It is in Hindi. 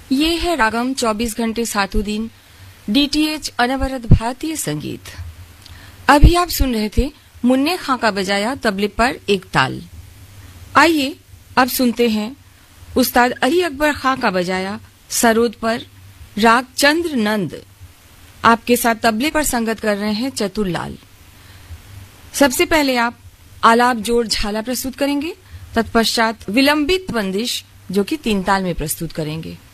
ये है रागम 24 घंटे सातों दिन डीटीएच अनवरत भारतीय संगीत। अभी आप सुन रहे थे मुन्ने खां का बजाया तबले पर एक ताल। आइए अब सुनते हैं उस्ताद अली अकबर खां का बजाया सरोद पर राग चंद्र नंद। आपके साथ तबले पर संगत कर रहे हैं चतुर लाल। सबसे पहले आप आलाप जोड़ झाला प्रस्तुत करेंगे, तत्पश्चात विलंबित बंदिश जो कि 3 ताल में प्रस्तुत करेंगे।